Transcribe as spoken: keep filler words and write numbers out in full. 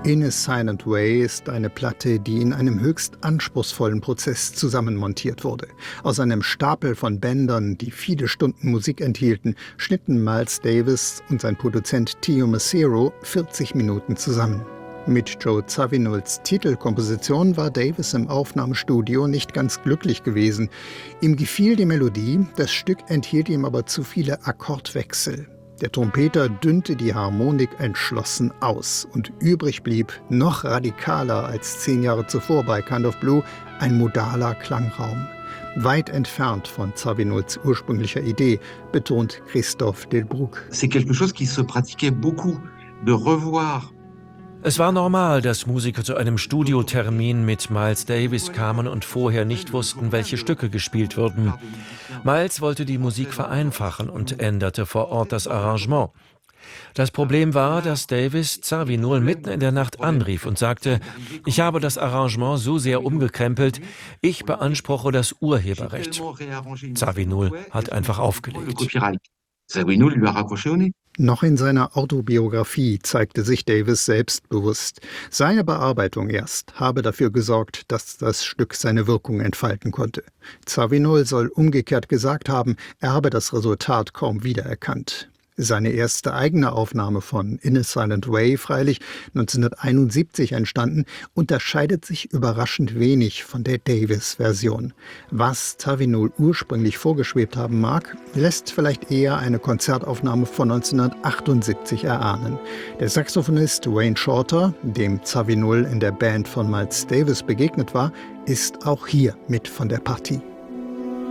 In a Silent Way ist eine Platte, die in einem höchst anspruchsvollen Prozess zusammenmontiert wurde. Aus einem Stapel von Bändern, die viele Stunden Musik enthielten, schnitten Miles Davis und sein Produzent Teo Macero vierzig Minuten zusammen. Mit Joe Zawinulls Titelkomposition war Davis im Aufnahmestudio nicht ganz glücklich gewesen. Ihm gefiel die Melodie, das Stück enthielt ihm aber zu viele Akkordwechsel. Der Trompeter dünnte die Harmonik entschlossen aus und übrig blieb, noch radikaler als zehn Jahre zuvor bei Kind of Blue, ein modaler Klangraum. Weit entfernt von Zawinulls ursprünglicher Idee, betont Christophe Delbrück. C'est quelque chose qui se pratiquait beaucoup, de revoir. Es war normal, dass Musiker zu einem Studiotermin mit Miles Davis kamen und vorher nicht wussten, welche Stücke gespielt würden. Miles wollte die Musik vereinfachen und änderte vor Ort das Arrangement. Das Problem war, dass Davis Zawinull mitten in der Nacht anrief und sagte: Ich habe das Arrangement so sehr umgekrempelt, ich beanspruche das Urheberrecht. Zawinull hat einfach aufgelegt. Noch in seiner Autobiografie zeigte sich Davis selbstbewusst. Seine Bearbeitung erst habe dafür gesorgt, dass das Stück seine Wirkung entfalten konnte. Zawinull soll umgekehrt gesagt haben, er habe das Resultat kaum wiedererkannt. Seine erste eigene Aufnahme von In a Silent Way, freilich neunzehnhunderteinundsiebzig entstanden, unterscheidet sich überraschend wenig von der Davis-Version. Was Zawinul ursprünglich vorgeschwebt haben mag, lässt vielleicht eher eine Konzertaufnahme von neunzehnhundertachtundsiebzig erahnen. Der Saxophonist Wayne Shorter, dem Zawinul in der Band von Miles Davis begegnet war, ist auch hier mit von der Partie.